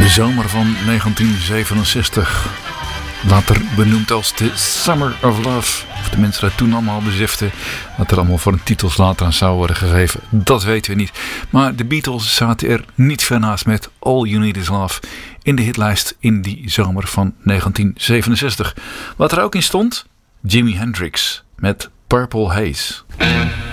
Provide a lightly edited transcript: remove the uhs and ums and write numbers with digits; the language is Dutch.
De zomer van 1967. Later benoemd als de Summer of Love. Of de mensen dat toen allemaal beseften wat er allemaal voor een titels later aan zou worden gegeven. Dat weten we niet. Maar de Beatles zaten er niet ver naast met All You Need Is Love in de hitlijst in die zomer van 1967. Wat er ook in stond? Jimi Hendrix met Purple Haze.